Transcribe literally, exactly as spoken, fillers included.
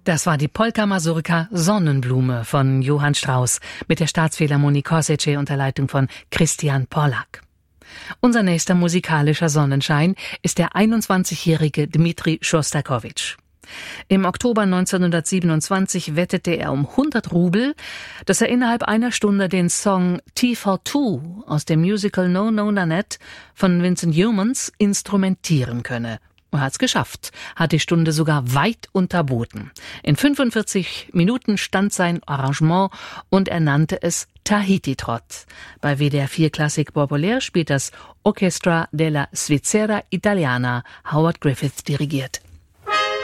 Das war die Polka-Mazurka Sonnenblume von Johann Strauss mit der Staatsphilharmonie Košice unter Leitung von Christian Pollak. Unser nächster musikalischer Sonnenschein ist der einundzwanzigjährige Dmitri Schostakowitsch. Im Oktober neunzehnhundertsiebenundzwanzig wettete er um hundert Rubel, dass er innerhalb einer Stunde den Song T for Two aus dem Musical No No Nanette von Vincent Youmans instrumentieren könne. Er hat's geschafft, hat die Stunde sogar weit unterboten. In fünfundvierzig Minuten stand sein Arrangement und er nannte es Tahiti-Trott. Bei W D R vier Klassik Populär spielt das Orchestra della Svizzera Italiana, Howard Griffith dirigiert.